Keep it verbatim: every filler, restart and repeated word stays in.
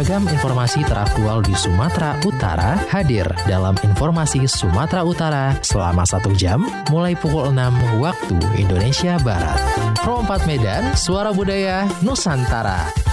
Beragam informasi teraktual di Sumatera Utara hadir dalam Informasi Sumatera Utara selama satu jam mulai pukul enam waktu Indonesia Barat. Pro empat Medan, Suara Budaya Nusantara.